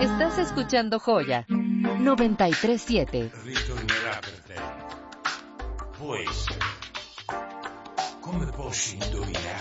Estás escuchando Joya 93.7. Ritornerà per te. Può essere. Come posso indovinare?